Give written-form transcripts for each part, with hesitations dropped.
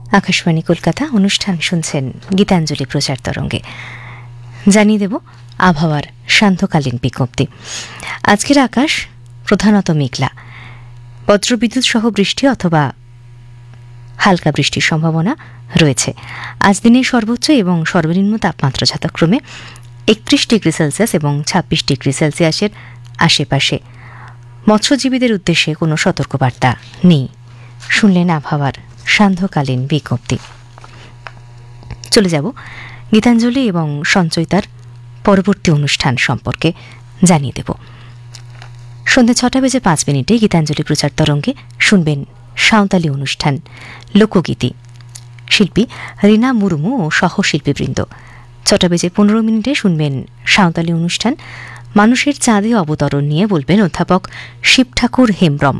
আকাশবাণী কলকাতা অনুষ্ঠান শুনছেন গীতাঞ্জলি প্রচার তরঙ্গে। জানিয়ে দেব আবহাওয়ার সান্ধ্যকালীন বিজ্ঞপ্তি। আজকের আকাশ প্রধানত মেঘলা, বজ্রবিদ্যুৎ সহ বৃষ্টি অথবা হালকা বৃষ্টির সম্ভাবনা রয়েছে। আজ দিনের সর্বোচ্চ এবং সর্বনিম্ন তাপমাত্রা যথাক্রমে 31 ডিগ্রি সেলসিয়াস এবং 26 ডিগ্রি সেলসিয়াসের আশেপাশে। মৎস্যজীবীদের উদ্দেশ্যে কোনো সতর্কবার্তা নেই। শুনলেন আবহাওয়ার সান্ধ্যকালীন বিজ্ঞপ্তি। চলে যাব গীতাঞ্জলি এবং সঞ্চয়িতার পরবর্তী অনুষ্ঠান সম্পর্কে জানিয়ে দেব। সন্ধ্যে 6:05 গীতাঞ্জলি প্রচার তরঙ্গে শুনবেন সাঁওতালি অনুষ্ঠান লোকগীতি, শিল্পী রীনা মুর্মু ও সহশিল্পীবৃন্দ। 6:15 শুনবেন সাঁওতালি অনুষ্ঠান মানুষের চাঁদে অবতরণ নিয়ে বলবেন অধ্যাপক শিব ঠাকুর হেমব্রম।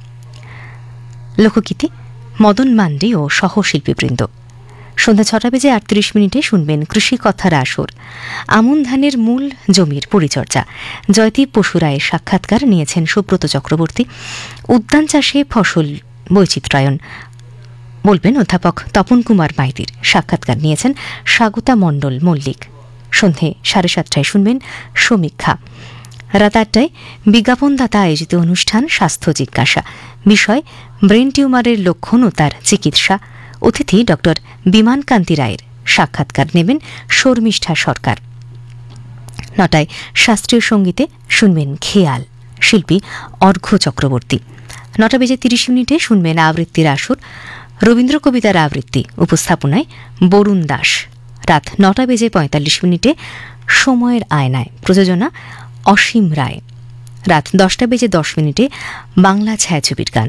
লোকগীতি মদন মান্ডি ও সহশিল্পীবৃন্দ। সন্ধ্যা 6:38 শুনবেন কৃষি কথার আসর, আমন ধানের মূল জমির পরিচর্যা। জয়দীপ পশুরায়ের সাক্ষাৎকার নিয়েছেন সুব্রত চক্রবর্তী। উদ্যান চাষে ফসল বৈচিত্র্যায়ন বলবেন অধ্যাপক তপন কুমার মাইতির। সাক্ষাৎকার নিয়েছেন স্বাগতা মণ্ডল মল্লিক। সন্ধ্যে 7:30 শুনবেন সমীক্ষা। রাত 8টায় বিজ্ঞাপনদাতা আয়োজিত অনুষ্ঠান স্বাস্থ্য জিজ্ঞাসা, বিষয় ব্রেন টিউমারের লক্ষণ ও তার চিকিৎসা। অতিথি ডক্টর বিমান কান্তি রায়ের। সাক্ষাৎকার নেবেন শর্মিষ্ঠা সরকার। 9টায় শাস্ত্রীয় সঙ্গীতে শুনবেন খেয়াল, শিল্পী অর্ঘ্য চক্রবর্তী। 9:30 শুনবেন আবৃত্তির আসর, রবীন্দ্র কবিতার আবৃত্তি, উপস্থাপনায় বরুণ দাস। রাত 9:45 সময়ের আয়নায়, প্রযোজনা অসীম রায়। রাত 10:10 বাংলা ছায়াছবির গান।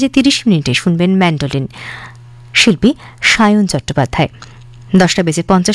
10:30 শুনবেন ম্যান্ডোলিন, শিল্পী সায়ন চট্টোপাধ্যায়। 10:50